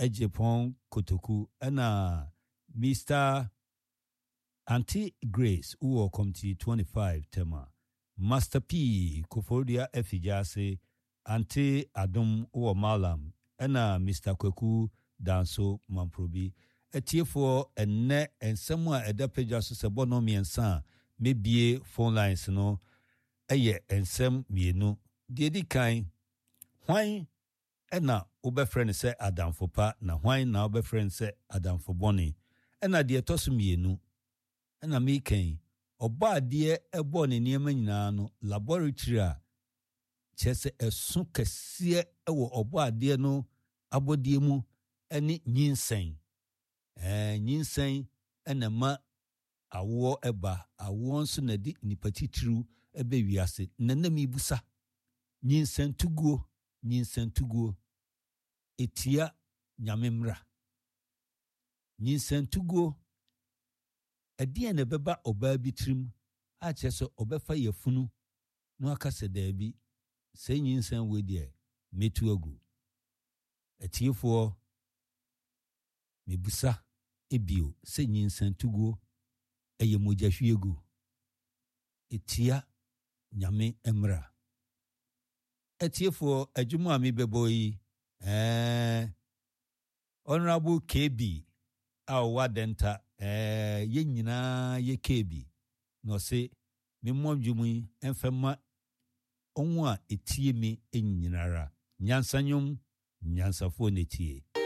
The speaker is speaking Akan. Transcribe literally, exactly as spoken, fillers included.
Ejepon Kotoku ena Mister Auntie Grace uwo committee twenty-five tema Master P Kofodia Efijase Auntie Adum uwo Malam ena Mister Kweku Danso Mamprobi etiefo enne ensemu a eda page so se bono miensa mebie phone lines no eye ensem mienu de di kan hwan ena obefrɛ se adamfo pa na hwan na obefrɛ se adamfo boni ena de etoso mienu ena me kan oba de ebo ne niema nyina no laboratory a chese esu kese ewo oba de no abodie mu ene nyinsen eh nyinsen ena ma awo eba awo nso na di nipatitru ebe wiase na na mibusa nyinsen tuguo nyinsen tuguo etia nyamemra nyinsen tuguo edie na beba oba bitrim a cheso obefa yafunu no akase daabi se nyinsen we die metu agu etiefo mebusa ebio se nyinsen tuguo eye mogahwiegu etia nyame emra etiefo adwuma mi beboyi eh Honorable K B awa denta eh ye nyina ye K B no se me modwumu enfema onwo a etie mi enyinara nyansanyom nyansafo netie